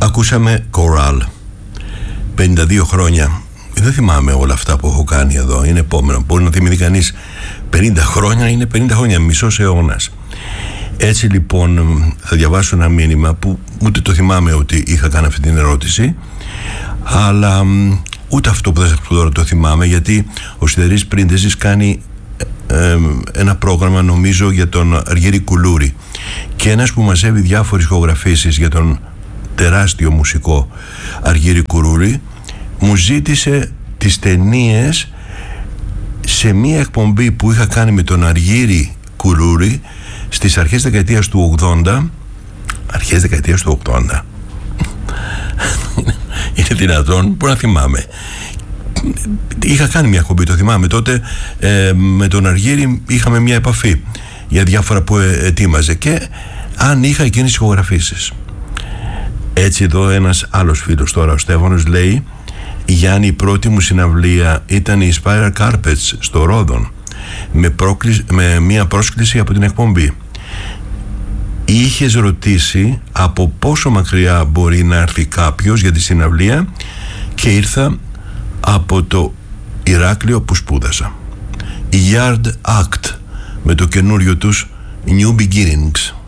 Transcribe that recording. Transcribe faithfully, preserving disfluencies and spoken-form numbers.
Ακούσαμε Κοράλ, πενήντα δύο χρόνια. Δεν θυμάμαι όλα αυτά που έχω κάνει εδώ. Είναι επόμενο. Μπορεί να θυμηθεί κανείς πενήντα χρόνια, είναι πενήντα χρόνια, μισός αιώνας. Έτσι λοιπόν θα διαβάσω ένα μήνυμα που ούτε το θυμάμαι ότι είχα κάνει αυτή την ερώτηση, αλλά ούτε αυτό που θα σας πω τώρα το θυμάμαι, γιατί ο Σιδερής Πρίντεζης κάνει ε, ένα πρόγραμμα, νομίζω, για τον Αργύρη Κουλούρη, και ένας που μαζεύει διάφορες ηχογραφήσεις για τον τεράστιο μουσικό Αργύρη Κουλούρη μου ζήτησε τις ταινίες σε μία εκπομπή που είχα κάνει με τον Αργύρη Κουλούρη στις αρχές δεκαετίας του ογδόντα. Αρχές δεκαετίας του ογδόντα είναι δυνατόν? Μπορώ να θυμάμαι. Είχα κάνει μια εκπομπή, το θυμάμαι τότε, ε, με τον Αργύρη είχαμε μια επαφή για διάφορα που ε, ετοίμαζε, και αν είχα εκείνες τις ηχογραφήσεις. Έτσι εδώ ένας άλλος φίλος τώρα, ο Στέφανος, λέει: Γιάννη, η πρώτη μου συναυλία ήταν η Spiral Carpets στο Ρόδον, με, πρόκληση, με μια πρόσκληση από την εκπομπή. Είχες ρωτήσει από πόσο μακριά μπορεί να έρθει κάποιος για τη συναυλία, και ήρθα από το Ηράκλειο που σπούδασα. Η Yard Act με το καινούριο τους New Beginnings.